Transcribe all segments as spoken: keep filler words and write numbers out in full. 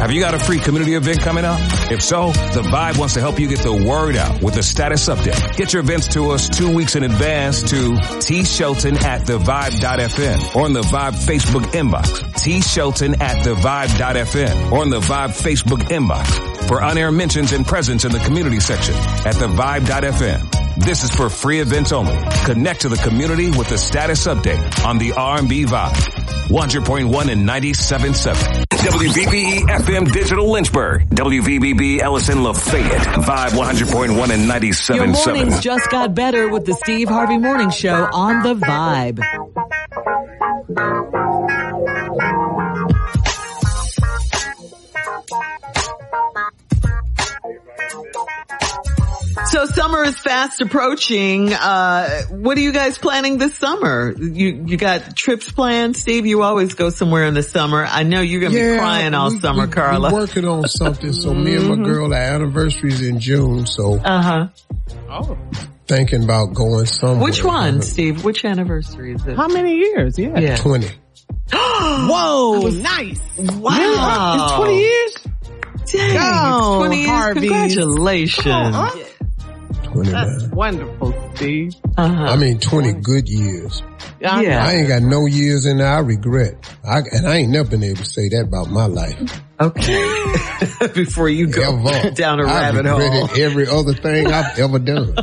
Have you got a free community event coming up? If so, The Vibe wants to help you get the word out with a status update. Get your events to us two weeks in advance to T Shelton at the vibe dot f m or on the Vibe Facebook inbox. T Shelton at the vibe dot f m or on the Vibe Facebook inbox for on-air mentions and presence in the community section at the vibe dot f m. This is for free events only. Connect to the community with the status update on the R and B Vibe. one hundred point one and ninety-seven point seven. W V B E F M Digital Lynchburg. W V B B Ellison Lafayette. Vibe one hundred point one and ninety-seven point seven. Your mornings just got better with the Steve Harvey Morning Show on the Vibe. So summer is fast approaching. Uh, what are you guys planning this summer? You you got trips planned, Steve? You always go somewhere in the summer. I know you're gonna yeah, be crying all we, summer, we, Carla. We're working on something. So mm-hmm. me and my girl, our anniversary's in June. So uh huh. Oh. Thinking about going somewhere. Which one, Steve? Which anniversary is it? How many years? Yeah, yeah. twenty. Whoa, was, nice. Wow, it's twenty years. Dang, oh, twenty years. Harvey. Congratulations. Oh, twenty, that's man. wonderful, Steve. Uh-huh. I mean, twenty good years. Yeah. I ain't got no years in there I regret. I, and I ain't never been able to say that about my life. Okay. Before you go ever. down a I rabbit hole. I regretted every other thing I've ever done.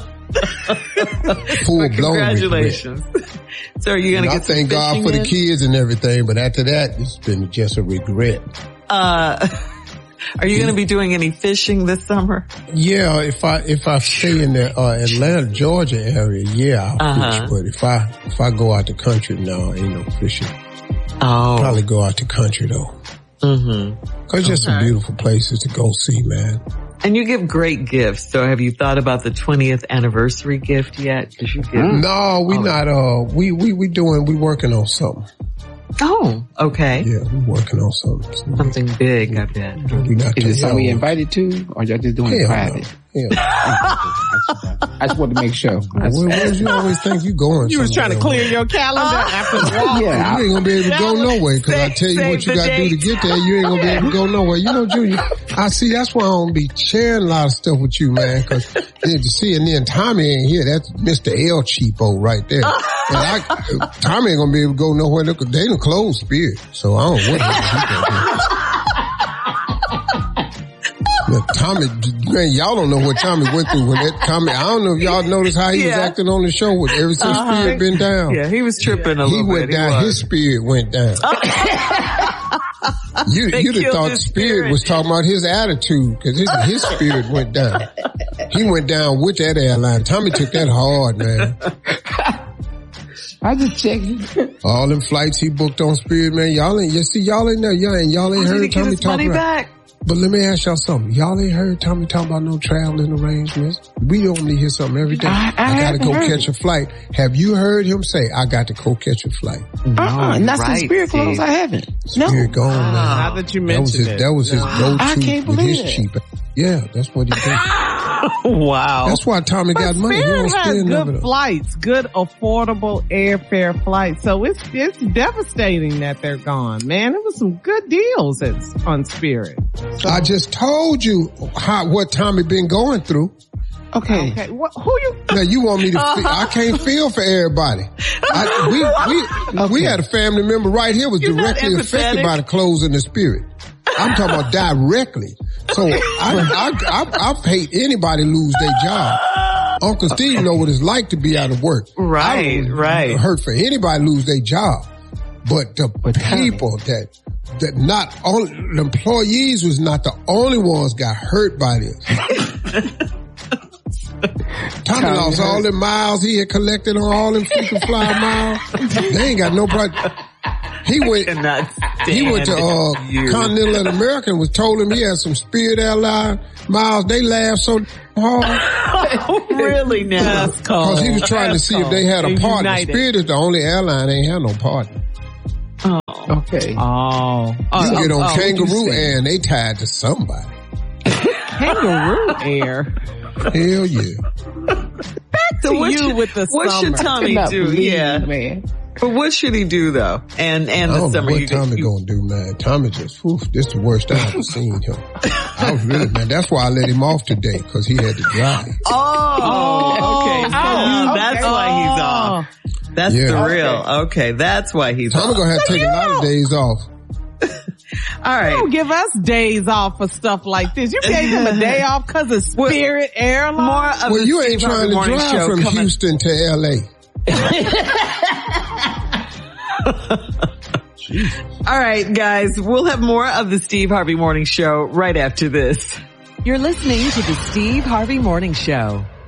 Full blown congratulations. regret. So are you going to get I thank God for in? the kids and everything, but after that, it's been just a regret. Uh, are you going to be doing any fishing this summer? Yeah, if I if I stay in the uh, Atlanta, Georgia area, yeah, I'll uh-huh. fish. But if I if I go out the country, no, ain't no fishing. Oh, probably go out the country though. Mm-hmm. Cause just okay. some beautiful places to go see, man. And you give great gifts. So have you thought about the twentieth anniversary gift yet? Cause you give. No, we oh. not. Uh, we we we doing. We working on something. Oh, okay. Yeah, we're working on something. So something big, I bet. We not Is it something we invited to, or y'all just doing it private? No. Yeah. I just wanted to make sure. Where, where you always think you going? You was trying to clear your calendar after the walk. Yeah, you ain't gonna be able to go nowhere because I tell you what you got to do to get there. You ain't gonna be able to go nowhere. You know, Junior, I see that's why I don't be sharing a lot of stuff with you, man. Because to see, and then Tommy ain't here. That's Mister El Cheapo right there. And I, Tommy ain't gonna be able to go nowhere. They done closed Spirit, so I don't know what he gonna do. Now, Tommy, man, y'all don't know what Tommy went through when that Tommy, I don't know if y'all noticed how he yeah. was acting on the show with ever since uh-huh. Spirit been down. Yeah, he was tripping a he little went bit. Down, he went down, his spirit went down. you, you'd have thought spirit. spirit was talking about his attitude because his, his spirit went down. He went down with that airline. Tommy took that hard, man. I just checking. All them flights he booked on Spirit, man. Y'all ain't, you see, y'all ain't there. Y'all ain't, y'all ain't oh, heard Tommy talk about. Back? But let me ask y'all something. Y'all ain't heard Tommy talk about no traveling arrangements? We only hear something every day. I, I, I gotta go catch a flight. Have you heard him say, I got to go catch a flight? No, uh-uh, not right, some Spirit clothes. I haven't. Spirit no. gone, man. Now that you mentioned that was his, it. That was his I go-to with his it. cheap. Yeah, that's what he did. Wow. That's why Tommy but got money. He Spirit don't has spend good good flights, good affordable airfare flights. So it's it's devastating that they're gone, man. It was some good deals at, on Spirit. So. I just told you how what Tommy been going through. Okay. Okay. What, who you? Now you want me to? Feel, I can't feel for everybody. I, we we okay. we had a family member right here was You're directly affected by the clothes in the Spirit. I'm talking about directly. So I I I, I hate anybody lose their job. Uncle Steve know what it's like to be out of work. Right, right. Hurt for anybody lose their job, but the but people that that not only the employees was not the only ones got hurt by this. Tommy Tommy lost hurt. all the miles he had collected on all them freaking flyer miles. They ain't got no problem. He went, he went to, uh, Continental American was told him he had some Spirit Airline miles. They laughed so hard. Really now? Cause he was trying That's to see cold. if they had a partner. United. Spirit is the only airline that ain't have no partner. Oh. Okay. Oh. You oh, get on oh, Kangaroo Air and they tied to somebody. Kangaroo Air? Hell yeah. Back to so you should, with the what summer. What should Tommy do? Believe, yeah. Man. But what should he do though? And and I the don't summer. know what you, Tommy you, gonna do, man. Tommy just, whew, this is the worst I've ever seen him. I was really, man. That's why I let him off today, because he had to drive. Oh, okay. So Oh, you, that's okay. why he's off. That's Yeah. the real. Okay, that's why he's Tommy off. gonna have to take a lot of days off. All right. You don't give us days off for stuff like this. You gave him a day off because of Spirit Airlines. More of Well, the you ain't Steve trying Harvey to Morning drive Show from coming. Houston to L A. All right, guys, we'll have more of the Steve Harvey Morning Show right after this. You're listening to the Steve Harvey Morning Show.